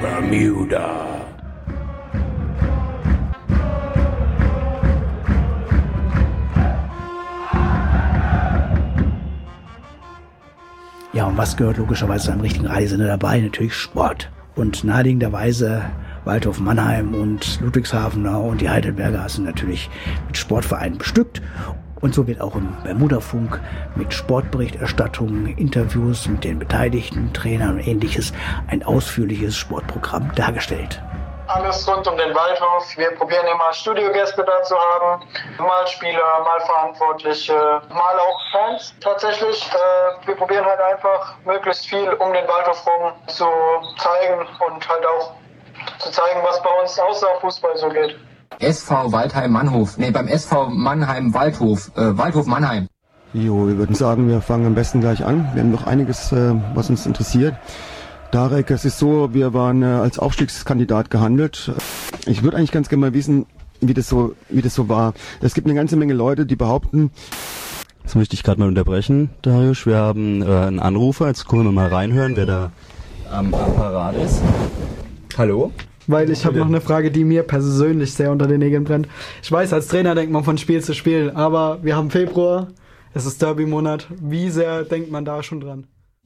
Bermuda. Ja, und was gehört logischerweise zu einem richtigen Radiosender dabei? Natürlich Sport. Und naheliegenderweise Waldhof Mannheim und Ludwigshafener und die Heidelberger sind natürlich mit Sportvereinen bestückt. Und so wird auch im Bermuda-Funk mit Sportberichterstattung, Interviews mit den beteiligten Trainern und ähnliches ein ausführliches Sportprogramm dargestellt. Alles rund um den Waldhof. Wir probieren immer Studiogäste da zu haben. Mal Spieler, mal Verantwortliche, mal auch Fans. Tatsächlich, wir probieren halt einfach möglichst viel um den Waldhof rum zu zeigen und halt auch zu zeigen, was bei uns außer Fußball so geht. SV Waldheim-Mannhof. Beim SV Mannheim-Waldhof. Waldhof Mannheim. Jo, wir würden sagen, wir fangen am besten gleich an. Wir haben noch einiges, was uns interessiert. Darek, es ist so, wir waren als Aufstiegskandidat gehandelt. Ich würde eigentlich ganz gerne mal wissen, wie das so war. Es gibt eine ganze Menge Leute, die behaupten... Das möchte ich gerade mal unterbrechen, Darius. Wir haben einen Anrufer. Jetzt gucken wir mal reinhören, wer da am Apparat ist. Hallo? Weil ich habe noch eine Frage, die mir persönlich sehr unter den Nägeln brennt. Ich weiß, als Trainer denkt man von Spiel zu Spiel, aber wir haben Februar, es ist Derby-Monat. Wie sehr denkt man da schon dran?